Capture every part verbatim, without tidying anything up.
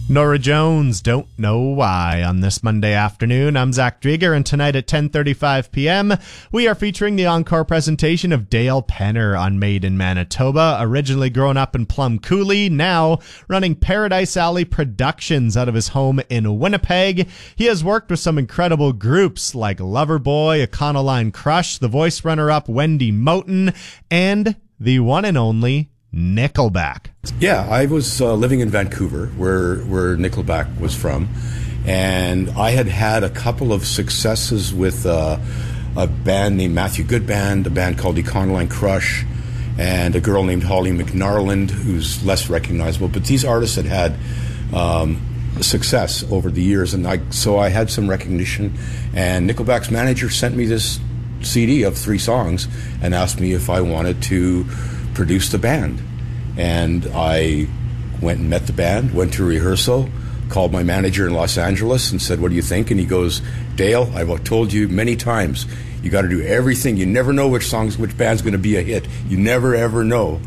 Norah Jones, Don't Know Why, on this Monday afternoon. I'm Zach Drieger, and tonight at ten thirty-five p.m., we are featuring the encore presentation of Dale Penner on Made in Manitoba. Originally grown up in Plum Coulee, now running Paradise Alley Productions out of his home in Winnipeg. He has worked with some incredible groups like Loverboy, Econoline Crush, the voice runner-up Wendy Moten, and the one and only Nickelback. Yeah, I was uh, living in Vancouver, where where Nickelback was from, and I had had a couple of successes with uh, a band named Matthew Good Band, a band called Econoline Crush, and a girl named Holly McNarland, who's less recognizable. But these artists had had um, success over the years, and I so I had some recognition. And Nickelback's manager sent me this C D of three songs and asked me if I wanted to produce the band. And I went and met the band, went to rehearsal, called my manager in Los Angeles and said, what do you think? And he goes, Dale, I've told you many times, you got to do everything. You never know which songs, which band's going to be a hit. You never, ever know.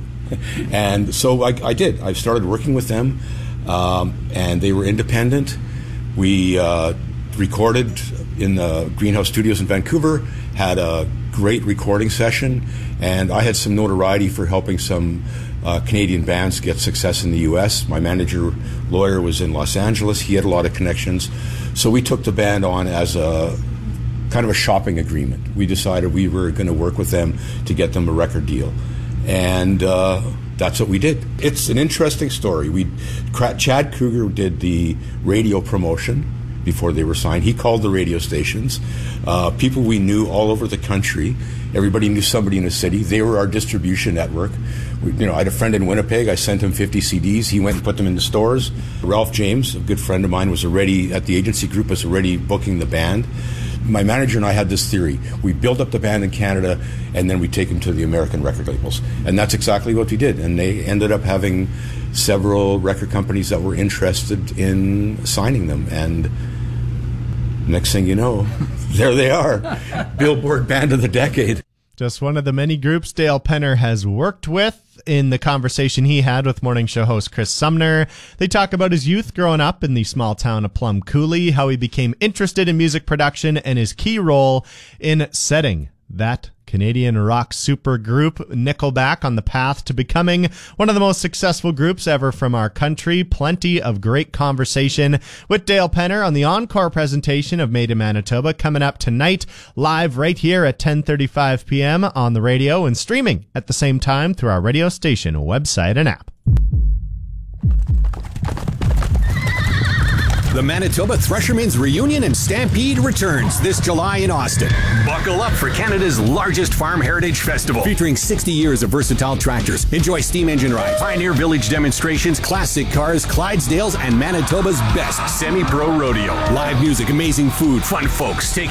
And so I, I did. I started working with them, um, and they were independent. We uh, recorded in the Greenhouse Studios in Vancouver, had a great recording session, and I had some notoriety for helping some uh, Canadian bands get success in the U S. My manager lawyer was in Los Angeles. He had a lot of connections. So we took the band on as a kind of a shopping agreement. We decided we were going to work with them to get them a record deal. And uh, that's what we did. It's an interesting story. We, Chad Kruger did the radio promotion before they were signed. He called the radio stations. Uh, people we knew all over the country. Everybody knew somebody in the city. They were our distribution network. We, you know, I had a friend in Winnipeg. I sent him fifty C Ds. He went and put them in the stores. Ralph James, a good friend of mine, was already at the agency group, was already booking the band. My manager and I had this theory. We build up the band in Canada, and then we take them to the American record labels. And that's exactly what we did. And they ended up having several record companies that were interested in signing them. And next thing you know, there they are. Billboard Band of the Decade. Just one of the many groups Dale Penner has worked with. In the conversation he had with morning show host Chris Sumner, they talk about his youth growing up in the small town of Plum Coulee, how he became interested in music production, and his key role in setting that Canadian rock supergroup Nickelback on the path to becoming one of the most successful groups ever from our country. Plenty of great conversation with Dale Penner on the encore presentation of Made in Manitoba coming up tonight, live right here at ten thirty-five p.m. on the radio and streaming at the same time through our radio station, website, and app. The Manitoba Threshermen's Reunion and Stampede returns this July in Austin. Buckle up for Canada's largest farm heritage festival. Featuring sixty years of versatile tractors. Enjoy steam engine rides, Pioneer Village demonstrations, classic cars, Clydesdales, and Manitoba's best semi-pro rodeo. Live music, amazing food, fun folks. Take